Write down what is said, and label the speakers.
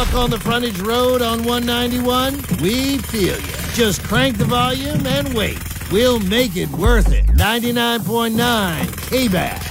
Speaker 1: Stuck on the frontage road on 191? We feel you. Just crank the volume and wait. We'll make it worth it. 99.9 K-Bass.